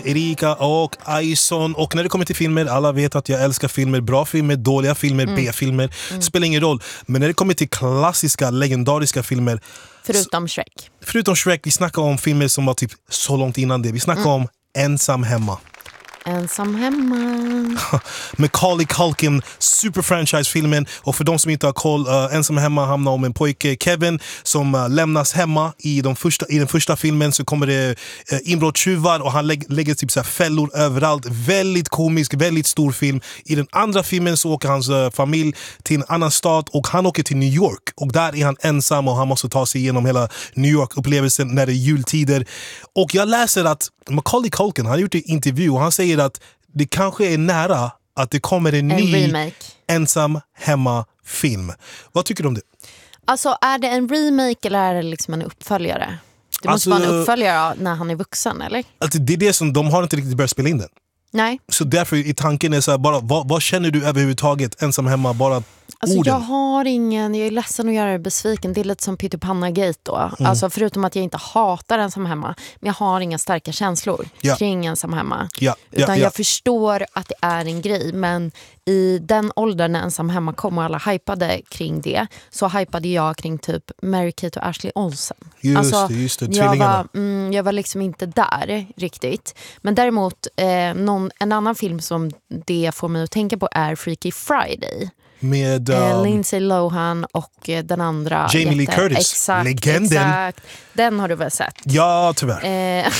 Erika och Aison. Och när det kommer till filmer, alla vet att jag älskar filmer. Bra filmer, dåliga filmer, B-filmer. Spelar ingen roll. Men när det kommer till klassiska, legendariska filmer. Förutom Shrek, vi snackar om filmer som var typ så långt innan det. Vi snackar om Ensam hemma. Ensam hemma. Macaulay Culkin, superfranchise-filmen. Och för de som inte har koll, Ensam hemma handlar om en pojke, Kevin, som lämnas hemma. I den första filmen så kommer det inbrottstjuvar och han lägger typ så här fällor överallt. Väldigt komisk, väldigt stor film. I den andra filmen så åker hans familj till en annan stad och han åker till New York. Och där är han ensam och han måste ta sig igenom hela New York-upplevelsen när det är jultider. Och jag läser att Macaulay Culkin, han har gjort en intervju och han säger att det kanske är nära att det kommer en ny remake. Ensam hemma-film. Vad tycker du om det? Alltså, är det en remake eller är det liksom en uppföljare? Det måste vara en uppföljare när han är vuxen, eller? Alltså, det är det som de har inte riktigt börjat spela in den. Nej. Så därför i tanken är så här, bara, vad känner du överhuvudtaget ensam hemma, bara alltså, orden? jag har ingen, jag är ledsen att göra det besviken. Det är lite som Peter Panna-gate då. Alltså, förutom att jag inte hatar ensam hemma, men jag har inga starka känslor kring ensam hemma. Utan jag förstår att det är en grej, men i den åldern när ensam hemma kom och alla hypade kring det, så hypade jag kring typ Mary-Kate och Ashley Olsen. Just det, tvillingarna. Jag var liksom inte där riktigt. Men däremot en annan film som det får mig att tänka på är Freaky Friday. Med Lindsay Lohan och den andra Jamie Lee Curtis, legenden. Exakt. Den har du väl sett? Ja, tyvärr.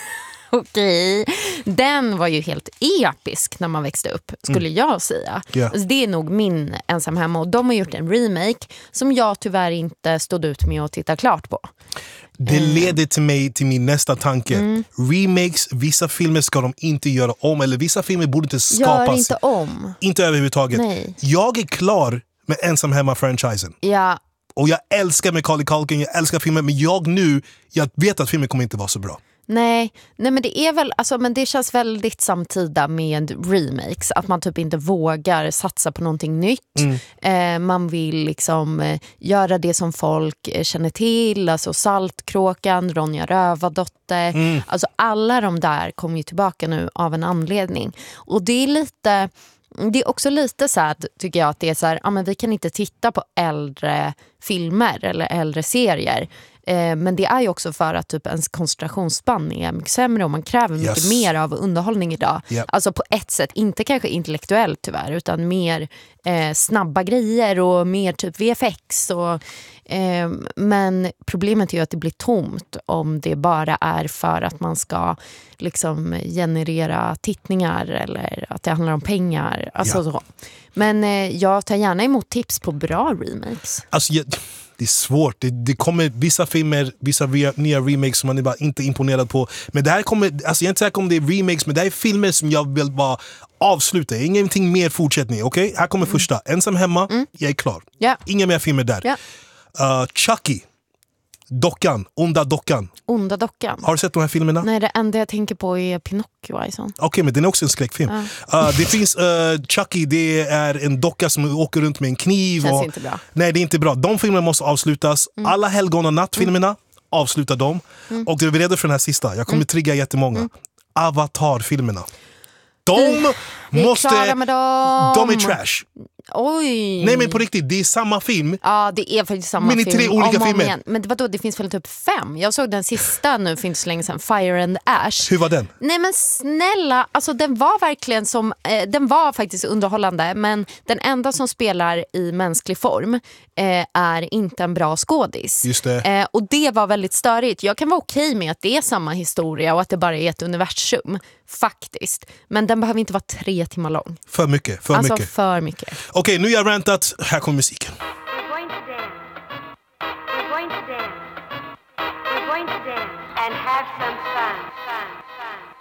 Okej. Den var ju helt episk när man växte upp, skulle jag säga. Yeah. Alltså, det är nog min ensam hemma. Och de har gjort en remake som jag tyvärr inte stod ut med att titta klart på. Det leder till mig till min nästa tanke. Remakes, vissa filmer ska de inte göra om. Eller vissa filmer borde inte skapas. Gör inte om. Inte överhuvudtaget. Nej. Jag är klar med Ensam hemma-franchisen. Ja. Och jag älskar Macaulay Culkin, jag älskar filmen. Men jag vet att filmen kommer inte vara så bra. Nej, men det är väl, alltså, men det känns väldigt samtida med remakes, att man typ inte vågar satsa på någonting nytt. Man vill liksom göra det som folk känner till, alltså Saltkråkan, Ronja Rövardotter, alltså alla de där kommer ju tillbaka nu av en anledning. Och det är också lite sad, tycker jag, att det är så här, men vi kan inte titta på äldre filmer eller äldre serier. Men det är ju också för att typ ens koncentrationsspann är mycket sämre och man kräver mycket mer av underhållning idag. Alltså på ett sätt, inte kanske intellektuellt tyvärr, utan mer snabba grejer och mer typ VFX. Men problemet är ju att det blir tomt om det bara är för att man ska liksom generera tittningar eller att det handlar om pengar. Alltså så. Men jag tar gärna emot tips på bra remakes. Alltså, det är svårt. Det kommer vissa filmer, vissa nya remakes som man är bara inte imponerad på. Men det här kommer, alltså jag är inte säker om det är remakes, men det här är filmer som jag vill bara avsluta. Ingenting mer fortsättning, okej? Här kommer första. Ensam hemma, jag är klar. Inga mer filmer där. Chucky. Dockan, onda dockan. Onda dockan. Har du sett de här filmerna? Nej, det enda jag tänker på är Pinocchio. Okej, men den är också en skräckfilm. Det finns Chucky, det är en docka som åker runt med en kniv. Känns inte bra. Nej, det är inte bra. De filmerna måste avslutas. Alla helgon och nattfilmerna, avsluta dem. Och det är redo för den här sista. Jag kommer trigga jättemånga. Avatar-filmerna. De måste... De är trash. Oj. Nej, men på riktigt, det är samma film. Ja, det är faktiskt samma film. Men i 3 olika filmer. Igen. Men vadå, det finns väl typ 5? Jag såg den sista nu finns så länge sedan, Fire and Ash. Hur var den? Nej men snälla, alltså den var verkligen som, den var faktiskt underhållande, men den enda som spelar i mänsklig form är inte en bra skådis. Just det. Och det var väldigt störigt. Jag kan vara okej med att det är samma historia och att det bara är ett universum, faktiskt. Men den behöver inte vara 3 timmar lång. För mycket, för alltså, mycket. För mycket. Okej, nu har jag rantat. Här kommer musiken. We're going to dance. We're going to dance. We're going to dance and have some fun.